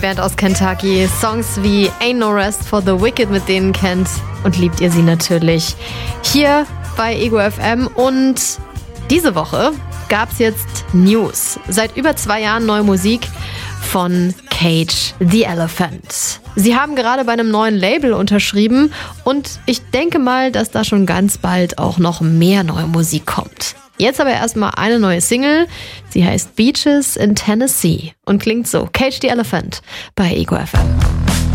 Band aus Kentucky. Songs wie Ain't No Rest for the Wicked, mit denen kennt und liebt ihr sie natürlich. Hier bei Ego FM. Und diese Woche gab es jetzt News. Seit über 2 Jahren neue Musik von Cage the Elephant. Sie haben gerade bei einem neuen Label unterschrieben und ich denke mal, dass da schon ganz bald auch noch mehr neue Musik kommt. Jetzt aber erstmal eine neue Single. Sie heißt Beaches in Tennessee und klingt so. Cage the Elephant bei Ego FM.